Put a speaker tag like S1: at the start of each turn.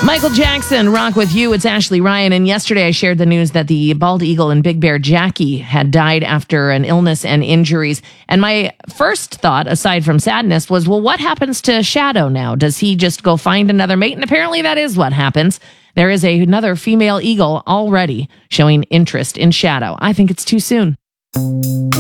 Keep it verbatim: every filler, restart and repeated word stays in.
S1: Michael Jackson, Rock With You. It's Ashley Ryan. And yesterday I shared the news that the bald eagle and Big Bear Jackie had died after an illness and injuries. And my first thought, aside from sadness, was, well, what happens to Shadow now? Does he just go find another mate? And apparently that is what happens. There is a, another female eagle already showing interest in Shadow. I think it's too soon.